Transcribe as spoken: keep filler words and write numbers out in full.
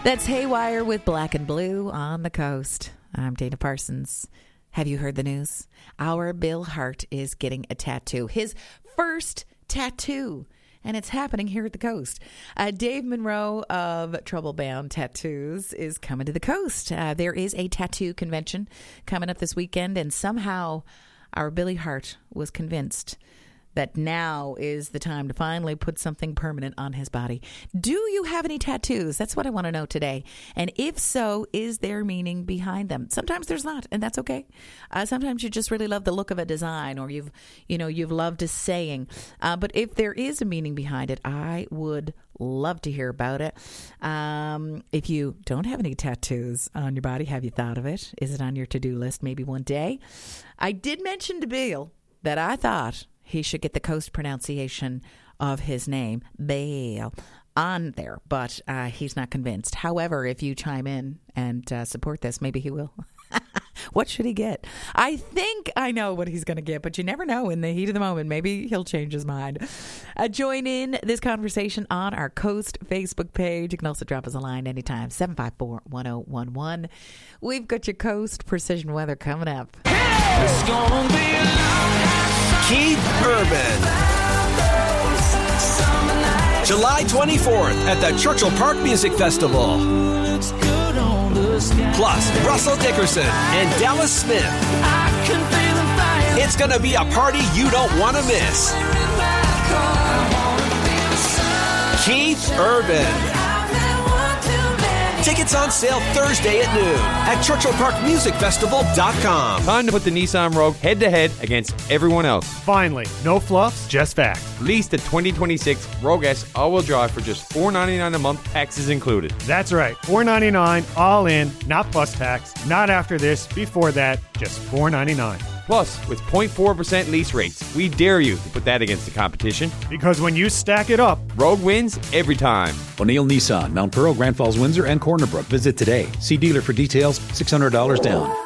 That's Haywire with Black and Blue on the Coast. I'm Dana Parsons. Have you heard the news? Our Bill Hart is getting a tattoo. His first tattoo. And it's happening here at the Coast. Uh, Dave Monroe of Trouble Bound Tattoos is coming to the Coast. Uh, there is a tattoo convention coming up this weekend, and somehow our Billy Hart was convinced that now is the time to finally put something permanent on his body. Do you have any tattoos? That's what I want to know today. And if so, is there meaning behind them? Sometimes there's not, and that's okay. Uh, sometimes you just really love the look of a design, or you've, you know, you've loved a saying. Uh, but if there is a meaning behind it, I would love to hear about it. Um, if you don't have any tattoos on your body, have you thought of it? Is it on your to-do list maybe one day? I did mention to Bill that I thought he should get the Coast pronunciation of his name, Bale, on there, but uh, he's not convinced. However, if you chime in and uh, support this, maybe he will. What should he get? I think I know what he's going to get, but you never know in the heat of the moment. Maybe he'll change his mind. Uh, join in this conversation on our Coast Facebook page. You can also drop us a line anytime, seven five four, one oh one one. We've got your Coast Precision Weather coming up. It's gonna be a long Keith Urban. July twenty-fourth at the Churchill Park Music Festival. Plus, Russell Dickerson and Dallas Smith. It's going to be a party you don't want to miss. Keith Urban. Tickets on sale Thursday at noon at Churchill Park Music Festival dot com. Time to put the Nissan Rogue head-to-head against everyone else. Finally, no fluffs, just facts. Lease the twenty twenty-six Rogue S all-wheel drive for just four dollars and ninety-nine cents a month, taxes included. That's right, four dollars and ninety-nine cents all in, not plus tax, not after this, before that, just four dollars and ninety-nine cents. Plus, with zero point four percent lease rates, we dare you to put that against the competition. Because when you stack it up, Rogue wins every time. O'Neill Nissan, Mount Pearl, Grand Falls, Windsor, and Corner Brook. Visit today. See dealer for details, six hundred dollars down.